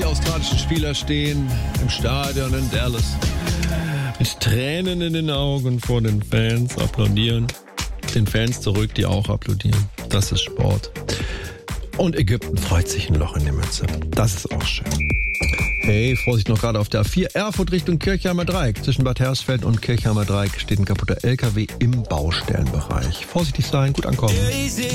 australischen Spieler stehen im Stadion in Dallas. Mit Tränen in den Augen vor den Fans applaudieren. Den Fans zurück, die auch applaudieren. Das ist Sport. Und Ägypten freut sich ein Loch in die Mütze. Das ist auch schön. Hey, Vorsicht noch gerade auf der A4 Erfurt Richtung Kirchheimer Dreieck. Zwischen Bad Hersfeld und Kirchheimer Dreieck steht ein kaputter LKW im Baustellenbereich. Vorsichtig sein, gut ankommen.